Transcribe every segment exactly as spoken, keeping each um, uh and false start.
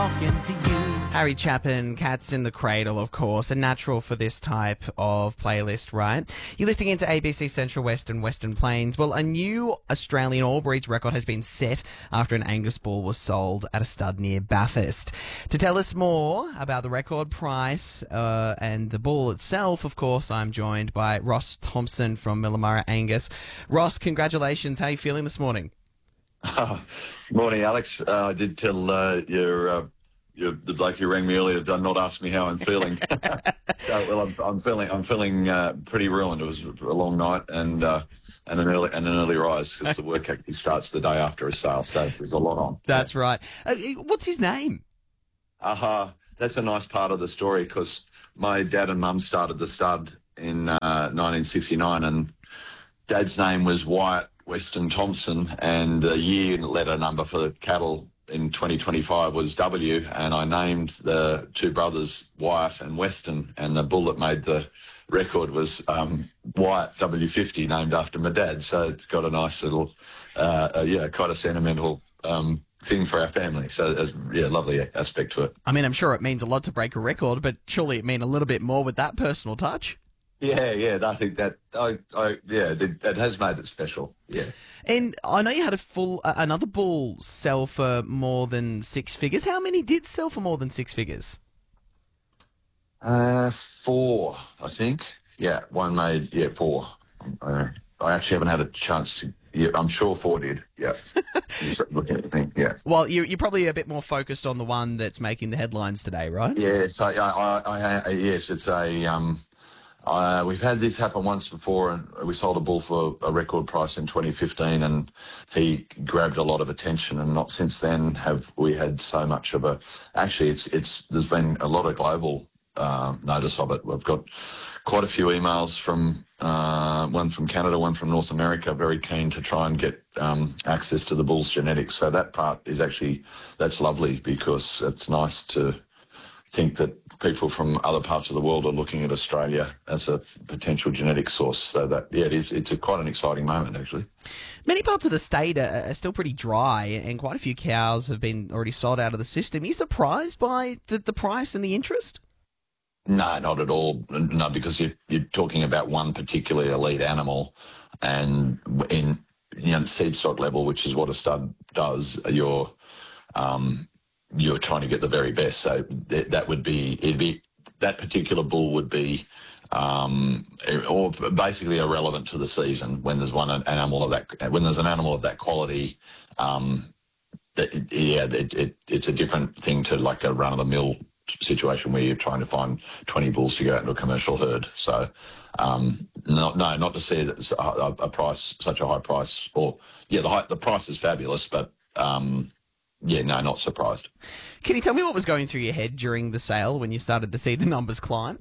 talking to you. Harry Chapin, Cats in the Cradle, of course, a natural for this type of playlist, right? You're listening into A B C Central West and Western Plains. Well, a new Australian all breeds record has been set after an Angus bull was sold at a stud near Bathurst. To tell us more about the record price uh, and the bull itself, of course, I'm joined by Ross Thompson from Millamara Angus. Ross, congratulations. How are you feeling this morning? Oh, morning, Alex. Uh, I did tell uh, your, uh, your the bloke who rang me earlier to not ask me how I'm feeling. so, well, I'm, I'm feeling I'm feeling uh, pretty ruined. It was a long night and uh, and an early and an early rise because the work actually starts the day after a sale. So there's a lot on. That's yeah. right. Uh, what's his name? Aha, uh, that's a nice part of the story because my dad and mum started the stud in uh, nineteen sixty-nine, and Dad's name was Wyatt Weston Thompson, and the year letter number for the cattle in twenty twenty-five was W, and I named the two brothers Wyatt and Weston, and the bull that made the record was um, Wyatt W fifty, named after my dad. So it's got a nice little, uh, uh, yeah, quite a sentimental um, thing for our family. So there's, yeah, lovely aspect to it. I mean, I'm sure it means a lot to break a record, but surely it mean a little bit more with that personal touch. Yeah, yeah, I think that, I, I, yeah, that, that has made it special, yeah. And I know you had a full, uh, another bull sell for more than six figures. How many did sell for more than six figures? Uh, four, I think. Yeah, one made, yeah, four. Uh, I actually haven't had a chance to, yeah, I'm sure four did, yeah. Looking at the thing, yeah. Well, you, you're probably a bit more focused on the one that's making the headlines today, right? Yeah, so, I, I, I, I yes, it's a, um, Uh, we've had this happen once before, and we sold a bull for a record price in twenty fifteen, and he grabbed a lot of attention. And not since then have we had so much of a. Actually, it's it's there's been a lot of global uh, notice of it. We've got quite a few emails from uh, one from Canada, one from North America, very keen to try and get um, access to the bull's genetics. So that part is actually that's lovely because it's nice to think that people from other parts of the world are looking at Australia as a potential genetic source. So that, yeah, it is, it's a, quite an exciting moment, actually. Many parts of the state are, are still pretty dry, and quite a few cows have been already sold out of the system. Are you surprised by the, the price and the interest? No, not at all. No, because you're, you're talking about one particularly elite animal, and in you know, seed stock level, which is what a stud does, you're um, you're trying to get the very best. So th- that would be, it'd be, that particular bull would be, um, or basically irrelevant to the season when there's one animal of that, when there's an animal of that quality, um, that, yeah, it, it, it's a different thing to like a run-of-the-mill situation where you're trying to find twenty bulls to go out into a commercial herd. So, um, not, no, not to say that a, a price, such a high price, or, yeah, the high, the price is fabulous, but, um, yeah, no, not surprised. Can you tell me what was going through your head during the sale when you started to see the numbers climb?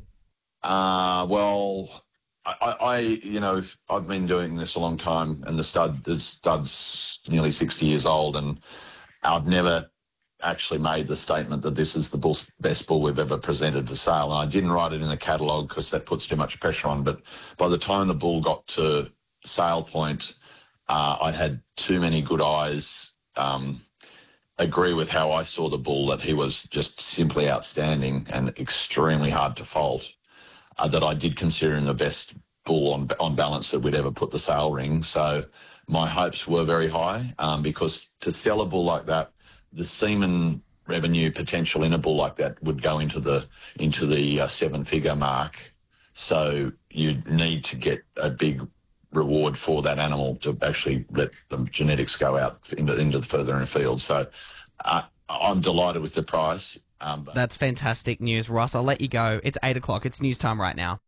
Uh, well, I, I, you know, I've been doing this a long time, and the stud, the stud's nearly sixty years old, and I've never actually made the statement that this is the bull, best bull we've ever presented for sale. And I didn't write it in the catalogue because that puts too much pressure on. But by the time the bull got to sale point, uh, I'd had too many good eyes um, agree with how I saw the bull, that he was just simply outstanding and extremely hard to fault, uh, that I did consider him the best bull on on balance that we'd ever put the sale ring. So my hopes were very high um, because to sell a bull like that, the semen revenue potential in a bull like that would go into the into the uh, seven-figure mark. So you need to get a big reward for that animal to actually let the genetics go out into, into the further in the field. So uh, I'm delighted with the price. Um, but That's fantastic news, Ross. I'll let you go. It's eight o'clock. It's news time right now.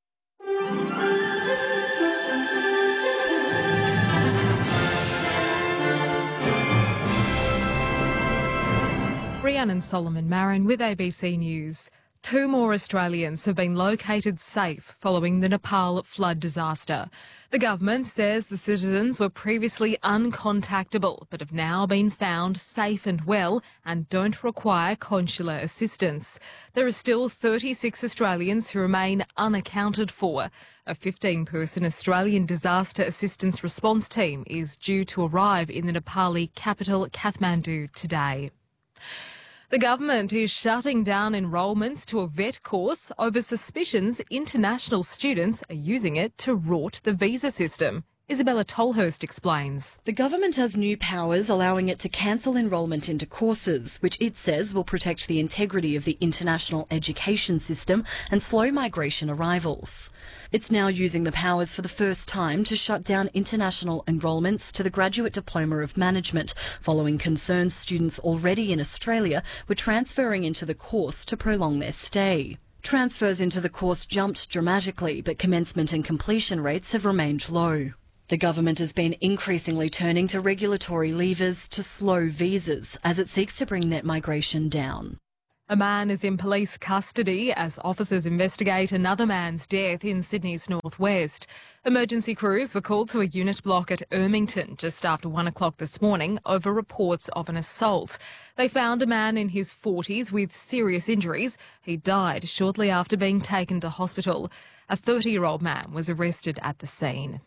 Rhiannon Solomon Marin with A B C News. Two more Australians have been located safe following the Nepal flood disaster. The government says the citizens were previously uncontactable but have now been found safe and well and don't require consular assistance. There are still thirty-six Australians who remain unaccounted for. A fifteen-person Australian disaster assistance response team is due to arrive in the Nepali capital, Kathmandu, today. The government is shutting down enrolments to a vet course over suspicions international students are using it to rort the visa system. Isabella Tolhurst explains. The government has new powers allowing it to cancel enrolment into courses, which it says will protect the integrity of the international education system and slow migration arrivals. It's now using the powers for the first time to shut down international enrolments to the Graduate Diploma of Management, following concerns students already in Australia were transferring into the course to prolong their stay. Transfers into the course jumped dramatically, but commencement and completion rates have remained low. The government has been increasingly turning to regulatory levers to slow visas as it seeks to bring net migration down. A man is in police custody as officers investigate another man's death in Sydney's northwest. Emergency crews were called to a unit block at Ermington just after one o'clock this morning over reports of an assault. They found a man in his forties with serious injuries. He died shortly after being taken to hospital. A thirty-year-old man was arrested at the scene.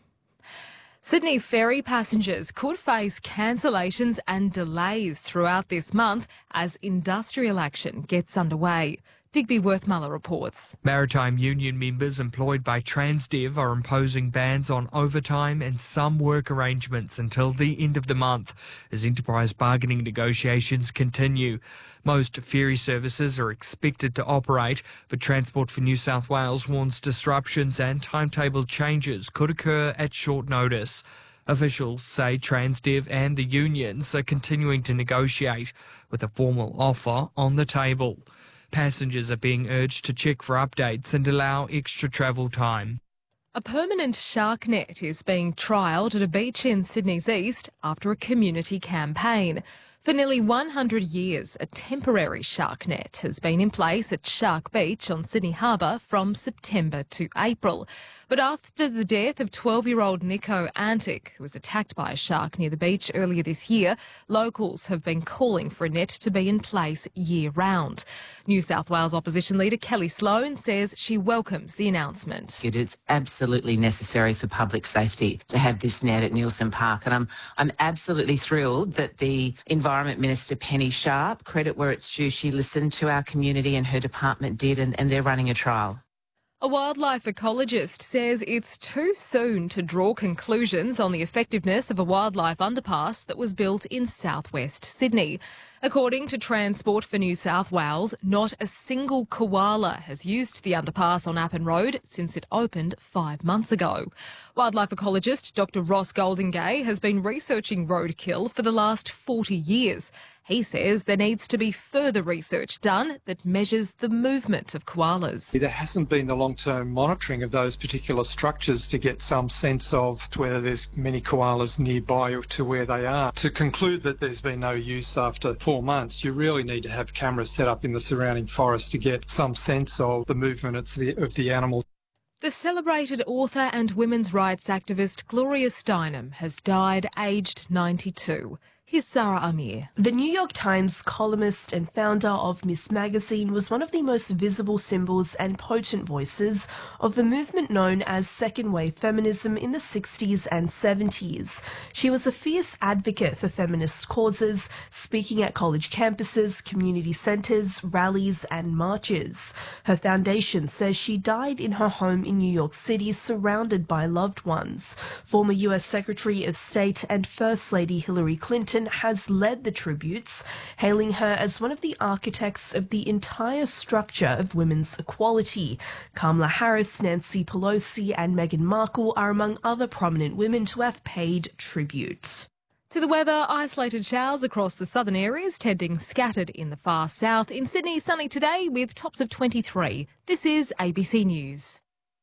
Sydney ferry passengers could face cancellations and delays throughout this month as industrial action gets underway. Digby Worthmuller reports. Maritime union members employed by Transdev are imposing bans on overtime and some work arrangements until the end of the month as enterprise bargaining negotiations continue. Most ferry services are expected to operate, but Transport for New South Wales warns disruptions and timetable changes could occur at short notice. Officials say Transdev and the unions are continuing to negotiate with a formal offer on the table. Passengers are being urged to check for updates and allow extra travel time. A permanent shark net is being trialled at a beach in Sydney's east after a community campaign. For nearly one hundred years, a temporary shark net has been in place at Shark Beach on Sydney Harbour from September to April. But after the death of twelve-year-old Nico Antic, who was attacked by a shark near the beach earlier this year, locals have been calling for a net to be in place year-round. New South Wales opposition leader Kelly Sloan says she welcomes the announcement. It is absolutely necessary for public safety to have this net at Nielsen Park, and I'm I'm absolutely thrilled that the Environment Minister Penny Sharp, credit where it's due, she listened to our community and her department did, and, and they're running a trial. A wildlife ecologist says it's too soon to draw conclusions on the effectiveness of a wildlife underpass that was built in southwest Sydney. According to Transport for New South Wales, not a single koala has used the underpass on Appin Road since it opened five months ago. Wildlife ecologist Doctor Ross Goldingay has been researching roadkill for the last forty years. He says there needs to be further research done that measures the movement of koalas. There hasn't been the long-term monitoring of those particular structures to get some sense of whether there's many koalas nearby to where they are. To conclude that there's been no use after four months, you really need to have cameras set up in the surrounding forest to get some sense of the movement of the, of the animals. The celebrated author and women's rights activist Gloria Steinem has died aged ninety-two. Here's Sarah Amir. The New York Times columnist and founder of Miss Magazine was one of the most visible symbols and potent voices of the movement known as second wave feminism in the sixties and seventies. She was a fierce advocate for feminist causes, speaking at college campuses, community centres, rallies and marches. Her foundation says she died in her home in New York City surrounded by loved ones. Former U S Secretary of State and First Lady Hillary Clinton has led the tributes, hailing her as one of the architects of the entire structure of women's equality. Kamala Harris, Nancy Pelosi and Meghan Markle are among other prominent women to have paid tribute. To the weather, isolated showers across the southern areas, tending scattered in the far south. In Sydney, sunny today with tops of twenty-three. This is A B C News.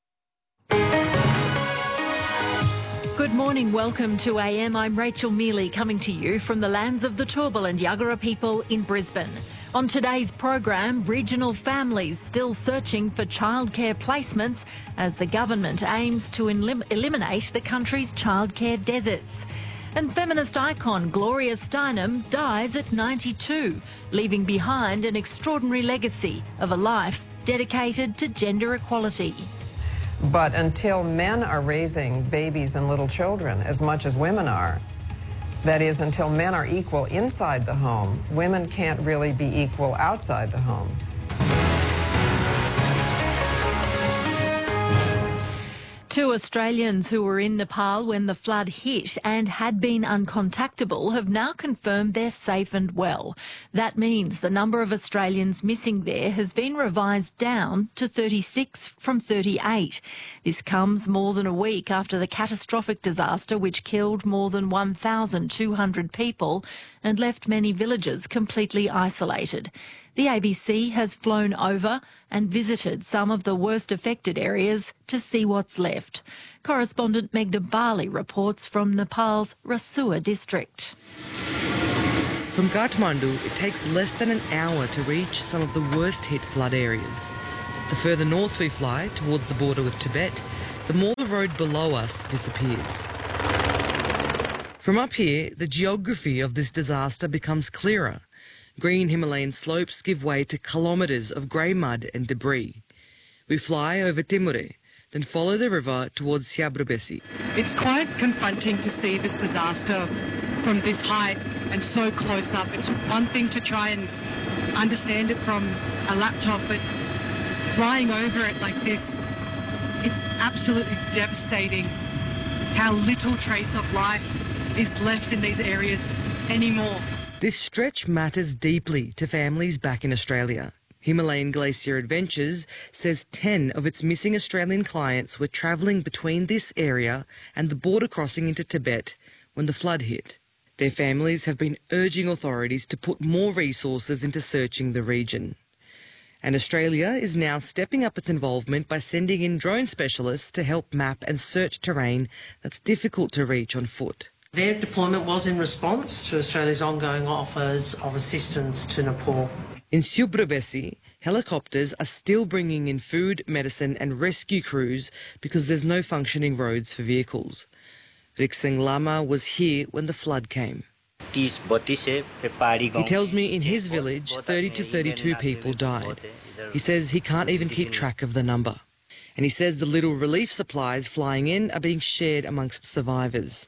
Good morning, welcome to A M. I'm Rachel Mealy coming to you from the lands of the Turrbal and Yagara people in Brisbane. On today's program, regional families still searching for childcare placements as the government aims to elim- eliminate the country's childcare deserts. And feminist icon Gloria Steinem dies at ninety-two, leaving behind an extraordinary legacy of a life dedicated to gender equality. But until men are raising babies and little children as much as women are, That is, until men are equal inside the home, women can't really be equal outside the home. Two Australians who were in Nepal when the flood hit and had been uncontactable have now confirmed they're safe and well. That means the number of Australians missing there has been revised down to thirty-six from thirty-eight. This comes more than a week after the catastrophic disaster which killed more than one thousand two hundred people and left many villages completely isolated. The A B C has flown over and visited some of the worst affected areas to see what's left. Correspondent Meghna Bali reports from Nepal's Rasua district. From Kathmandu, it takes less than an hour to reach some of the worst hit flood areas. The further north we fly, towards the border with Tibet, the more the road below us disappears. From up here, the geography of this disaster becomes clearer. Green Himalayan slopes give way to kilometres of grey mud and debris. We fly over Timure, then follow the river towards Siabrubesi. It's quite confronting to see this disaster from this height and so close up. It's one thing to try and understand it from a laptop, but flying over it like this, it's absolutely devastating how little trace of life is left in these areas anymore. This stretch matters deeply to families back in Australia. Himalayan Glacier Adventures says ten of its missing Australian clients were travelling between this area and the border crossing into Tibet when the flood hit. Their families have been urging authorities to put more resources into searching the region. And Australia is now stepping up its involvement by sending in drone specialists to help map and search terrain that's difficult to reach on foot. Their deployment was in response to Australia's ongoing offers of assistance to Nepal. In Siabrubesi, helicopters are still bringing in food, medicine and rescue crews because there's no functioning roads for vehicles. Riksing Lama was here when the flood came. He tells me in his village, thirty to thirty-two people died. He says he can't even keep track of the number. And he says the little relief supplies flying in are being shared amongst survivors.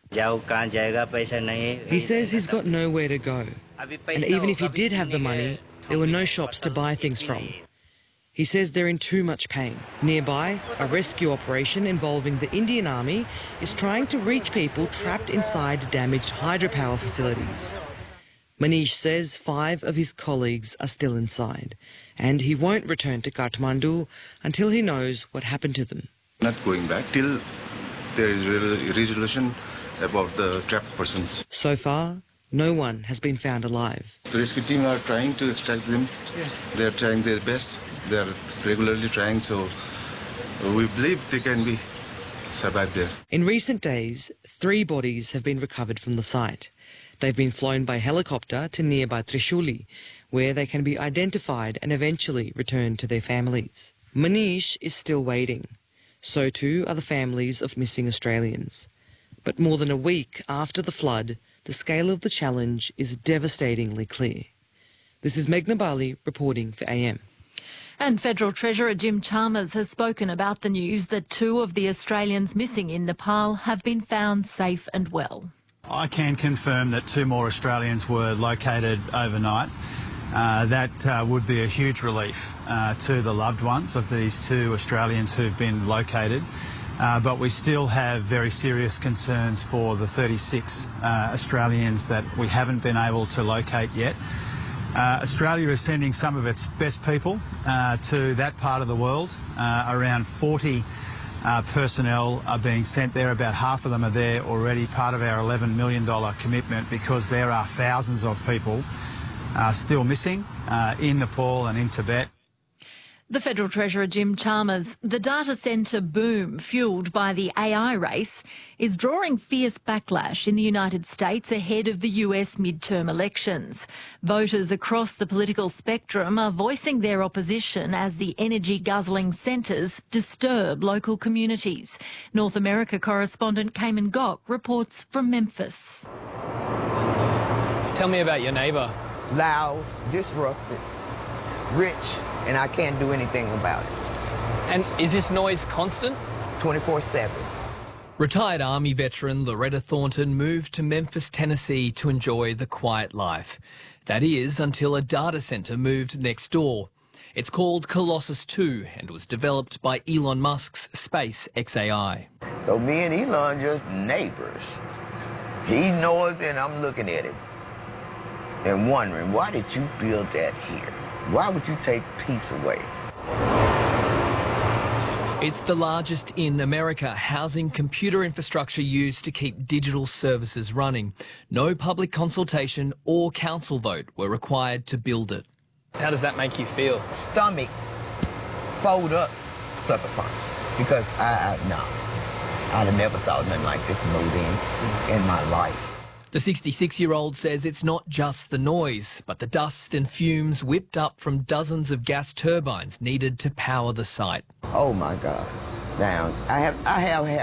He says he's got nowhere to go. And even if he did have the money, there were no shops to buy things from. He says they're in too much pain. Nearby, a rescue operation involving the Indian Army is trying to reach people trapped inside damaged hydropower facilities. Manish says five of his colleagues are still inside, and he won't return to Kathmandu until he knows what happened to them. Not going back till there is a resolution about the trapped persons. So far, no one has been found alive. The rescue team are trying to extract them. Yeah. They are trying their best. They are regularly trying, so we believe they can be survive there. In recent days, three bodies have been recovered from the site. They've been flown by helicopter to nearby Trishuli, where they can be identified and eventually returned to their families. Manish is still waiting. So too are the families of missing Australians. But more than a week after the flood, the scale of the challenge is devastatingly clear. This is Meghna Bali reporting for A M. And Federal Treasurer Jim Chalmers has spoken about the news that two of the Australians missing in Nepal have been found safe and well. I can confirm that two more Australians were located overnight. Uh, that uh, would be a huge relief uh, to the loved ones of these two Australians who've been located. Uh, but we still have very serious concerns for the thirty-six uh, Australians that we haven't been able to locate yet. Uh, Australia is sending some of its best people uh, to that part of the world. Uh, around forty Uh, personnel are being sent there. About half of them are there already, part of our eleven million dollars commitment, because there are thousands of people uh, still missing uh, in Nepal and in Tibet. The Federal Treasurer Jim Chalmers. The data centre boom fuelled by the A I race is drawing fierce backlash in the United States ahead of the U S midterm elections. Voters across the political spectrum are voicing their opposition as the energy-guzzling centres disturb local communities. North America correspondent Cayman Gok reports from Memphis. Tell me about your neighbour. Loud, disruptive, rich, and I can't do anything about it. And is this noise constant? twenty-four seven. Retired Army veteran Loretta Thornton moved to Memphis, Tennessee to enjoy the quiet life. That is, until a data centre moved next door. It's called Colossus two and was developed by Elon Musk's SpaceXAI. So me and Elon just neighbors. He knows and I'm looking at him and wondering, why did you build that here? Why would you take peace away? It's the largest in America, housing computer infrastructure used to keep digital services running. No public consultation or council vote were required to build it. How does that make you feel? Stomach fold up, sucker punch. Because I, I no, I'd have never thought nothing like this moved in in my life. The sixty-six-year-old says it's not just the noise, but the dust and fumes whipped up from dozens of gas turbines needed to power the site. Oh my God! Now I have I have had